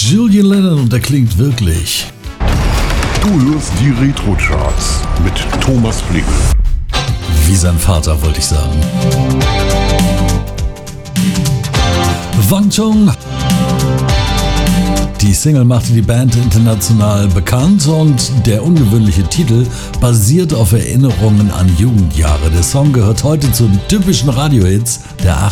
Julian Lennon und der klingt wirklich. Du hörst die Retro-Charts mit Thomas Flick. Wie sein Vater, wollte ich sagen. Wang Chung. Die Single machte die Band international bekannt und der ungewöhnliche Titel basiert auf Erinnerungen an Jugendjahre. Der Song gehört heute zu den typischen Radiohits der